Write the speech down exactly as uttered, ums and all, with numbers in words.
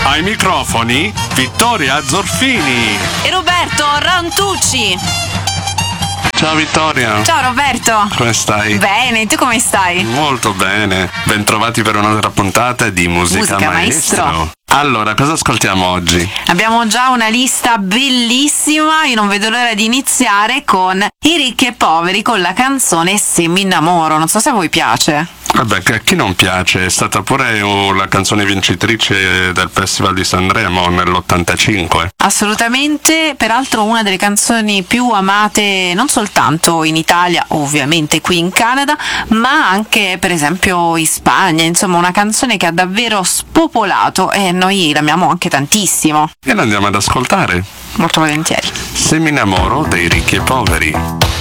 Ai microfoni Vittoria Zorfini e Roberto Rantucci. Ciao Vittoria. Ciao Roberto. Come stai? Bene, tu come stai? Molto bene. Bentrovati per un'altra puntata di Musica, Musica Maestro. Maestro. Allora, cosa ascoltiamo oggi? Abbiamo già una lista bellissima, io non vedo l'ora di iniziare con I ricchi e poveri con la canzone Se mi innamoro. Non so se a voi piace. Vabbè, che a chi non piace, è stata pure uh, la canzone vincitrice del Festival di Sanremo nell'ottantacinque. Assolutamente, peraltro una delle canzoni più amate non soltanto in Italia, ovviamente qui in Canada, ma anche per esempio in Spagna, insomma una canzone che ha davvero spopolato e noi l'amiamo anche tantissimo. E la andiamo ad ascoltare. Molto volentieri. Se mi innamoro dei ricchi e poveri.